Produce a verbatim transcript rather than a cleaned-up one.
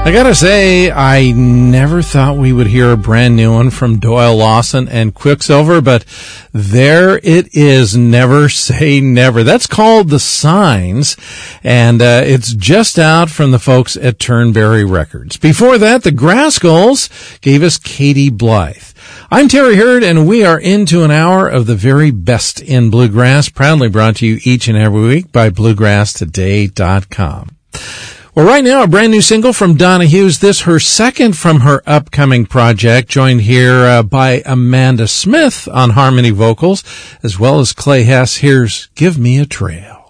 I gotta say, I never thought we would hear a brand new one from Doyle Lawson and Quicksilver, but there it is. Never say never. That's called The Signs, and uh, it's just out from the folks at Turnberry Records. Before that, the Grascals gave us Katie Blythe. I'm Terry Hurd, and we are into an hour of the very best in bluegrass, proudly brought to you each and every week by bluegrass today dot com. Well, right now, a brand new single from Donna Hughes. This, her second from her upcoming project, joined here uh, by Amanda Smith on harmony vocals, as well as Clay Hess. Here's Give Me a Trail.